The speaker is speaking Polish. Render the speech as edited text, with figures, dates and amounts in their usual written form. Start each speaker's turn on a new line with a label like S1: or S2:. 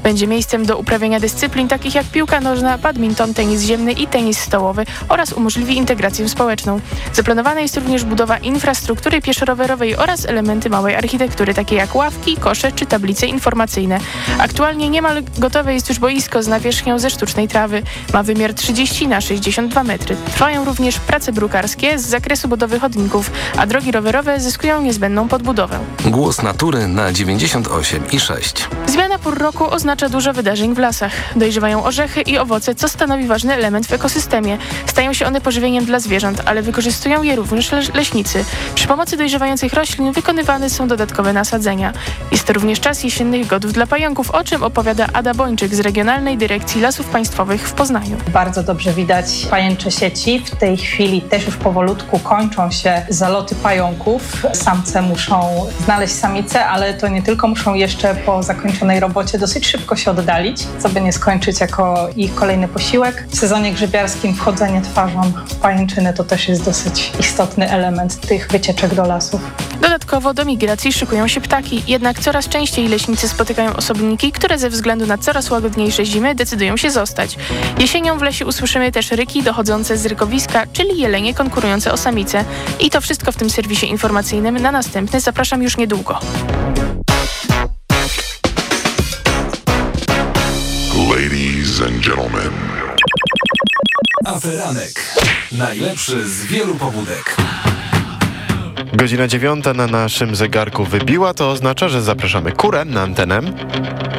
S1: Będzie miejscem do uprawiania dyscyplin takich jak piłka nożna, badminton, tenis ziemny i tenis stołowy oraz umożliwi integrację społeczną. Zaplanowana jest również budowa infrastruktury pieszo-rowerowej oraz elementy małej architektury, takie jak ławki, kosze czy tablice informacyjne. Aktualnie niemal gotowe jest już boisko z nawierzchnią ze sztucznej trawy. Ma wymiar 30 na 62 metry. Trwają również prace brukarskie z zakresu budowy chodników, a drogi rowerowe zyskują niezbędną podbudowę.
S2: Głos natury na 98,6.
S1: Zmiana pór roku oznacza dużo wydarzeń w lasach. Dojrzewają orzechy i owoce, co stanowi ważny element w ekosystemie. Stają się one pożywieniem dla zwierząt, ale wykorzystują je również leśnicy. Przy pomocy dojrzewających roślin wykonywane są dodatkowe nasadzenia. Jest to również czas jesiennych godów dla pająków, o czym opowiada Ada Bończyk z Regionalnej Dyrekcji Lasów Państwowych w Poznaniu.
S3: Bardzo dobrze widać pajęcze sieci. W tej chwili też już powolutku kończą się zaloty pająków. Samce muszą znaleźć samicę, ale to nie tylko, muszą jeszcze po zakończonej robocie dosyć szybko się oddalić, co by nie skończyć jako ich kolejny posiłek. W sezonie grzybiarskim wchodzenie twarzą w pajęczyny to też jest dosyć istotny element tych wycieczek do lasów.
S1: Dodatkowo do migracji szykują się ptaki, jednak coraz częściej leśnicy spotykają osobniki, które ze względu na coraz łagodniejsze zimy decydują się zostać. Jesienią w lesie usłyszymy też ryki dochodzące z rykowiska, czyli jelenie konkurujące o samice. I to wszystko w tym serwisie informacyjnym. Na następny zapraszam już niedługo.
S4: Ladies and gentlemen.
S5: Aferanek. Najlepszy z wielu pobudek.
S6: Godzina 9 na naszym zegarku wybiła, to oznacza, że zapraszamy Kurę na antenę.